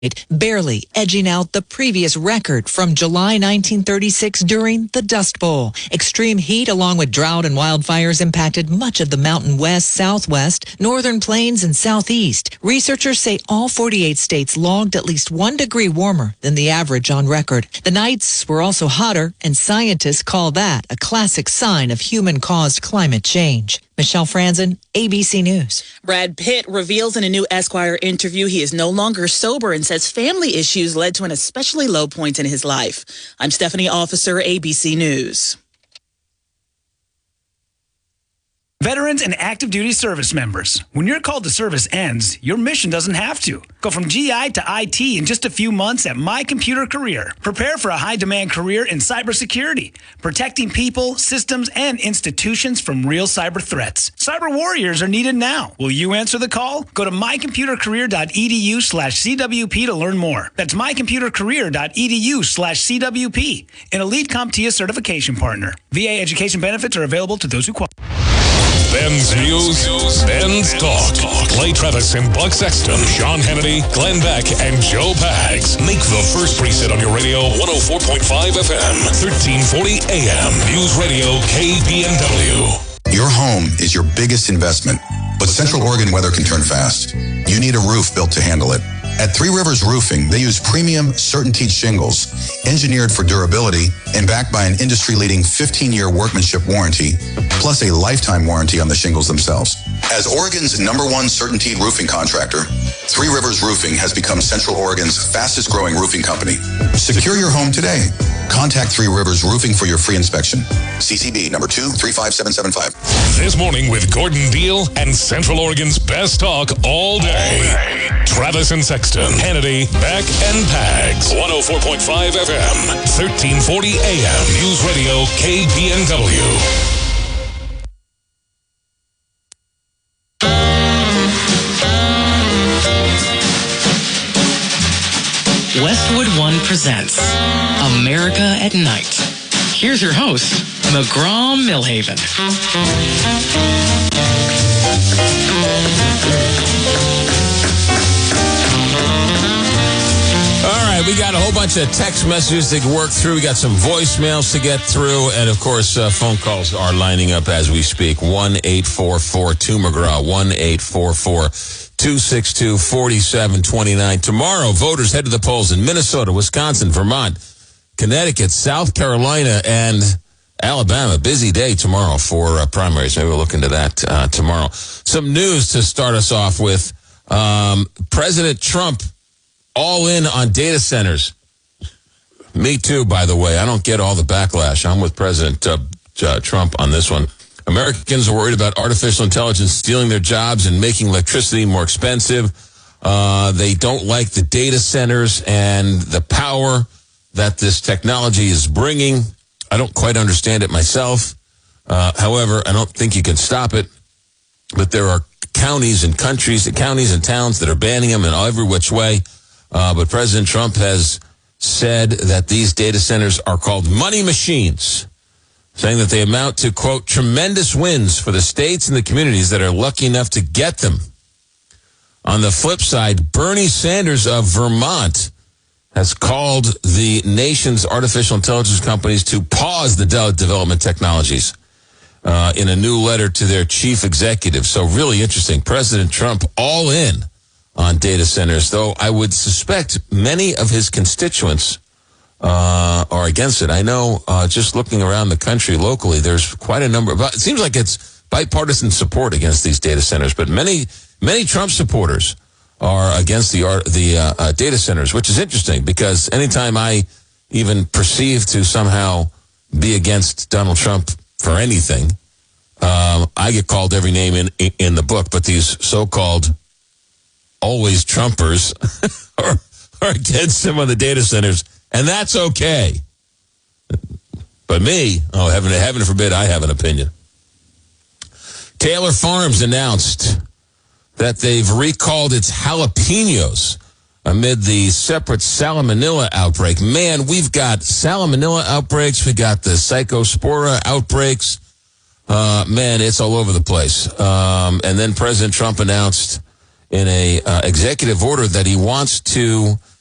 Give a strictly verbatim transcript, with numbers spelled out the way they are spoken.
barely edging out the previous record from July nineteen thirty-six during the Dust Bowl. Extreme heat along with drought and wildfires impacted much of the Mountain West, Southwest, Northern Plains, and Southeast. Researchers say all forty-eight states logged at least one degree warmer than the average on record. The nights were also hotter, and scientists call that a classic sign of human-caused climate change. Michelle Franzen, A B C News. Brad Pitt reveals in a new Esquire interview he is no longer sober and says family issues led to an especially low point in his life. I'm Stephanie Officer, A B C News. Veterans and active duty service members, when your call to service ends, your mission doesn't have to. Go from G I to I T in just a few months at My Computer Career. Prepare for a high-demand career in cybersecurity, protecting people, systems, and institutions from real cyber threats. Cyber warriors are needed now. Will you answer the call? Go to mycomputercareer.edu slash CWP to learn more. That's mycomputercareer.edu slash CWP, an Elite CompTIA certification partner. V A education benefits are available to those who qualify. Ben's News, Ben's Talk. Clay Travis and Buck Sexton, Sean Hannity, Glenn Beck, and Joe Pags. Make the first preset on your radio one oh four point five F M, thirteen forty A M. News Radio K B N W. Your home is your biggest investment, but Central Oregon weather can turn fast. You need a roof built to handle it. At Three Rivers Roofing, they use premium CertainTeed shingles, engineered for durability and backed by an industry-leading fifteen-year workmanship warranty, plus a lifetime warranty on the shingles themselves. As Oregon's number one CertainTeed roofing contractor, Three Rivers Roofing has become Central Oregon's fastest-growing roofing company. Secure your home today. Contact Three Rivers Roofing for your free inspection. C C B number two three five seven seven five. This morning with Gordon Deal and Central Oregon's best talk all day. Travis and Sexton, Hannity, Beck, and Pags. one oh four point five F M, thirteen forty A M. News Radio K B N W. Westwood One presents America at Night. Here's your host, McGraw Millhaven. All right, we got a whole bunch of text messages to work through. We got some voicemails to get through. And, of course, uh, phone calls are lining up as we speak. one eight four four two McGraw, one eight four four two six two four seven two nine. Tomorrow, voters head to the polls in Minnesota, Wisconsin, Vermont, Connecticut, South Carolina, and Alabama. Busy day tomorrow for uh, primaries. Maybe we'll look into that uh, tomorrow. Some news to start us off with. Um, President Trump all in on data centers. Me too, by the way. I don't get all the backlash. I'm with President uh, uh, Trump on this one. Americans are worried about artificial intelligence stealing their jobs and making electricity more expensive. Uh, they don't like the data centers and the power that this technology is bringing. I don't quite understand it myself. Uh, however, I don't think you can stop it. But there are counties and countries, counties and towns that are banning them in every which way. Uh, but President Trump has said that these data centers are called money machines, saying that they amount to, quote, tremendous wins for the states and the communities that are lucky enough to get them. On the flip side, Bernie Sanders of Vermont has called the nation's artificial intelligence companies to pause the de- development technologies uh, in a new letter to their chief executive. So really interesting. President Trump all in on data centers, though I would suspect many of his constituents uh, are against it. I know uh, just looking around the country locally, there's quite a number. But it seems like it's bipartisan support against these data centers, but many, many Trump supporters are against the art, the uh, uh, data centers, which is interesting because anytime I even perceive to somehow be against Donald Trump for anything, um, I get called every name in in the book. But these so-called always Trumpers are, are against him on the data centers, and that's okay. But me, oh, heaven, heaven forbid I have an opinion. Taylor Farms announced that they've recalled its jalapenos amid the separate salmonella outbreak. Man, we've got salmonella outbreaks. We got the psychospora outbreaks. Uh, man, it's all over the place. Um, and then President Trump announced in a uh, executive order that he wants to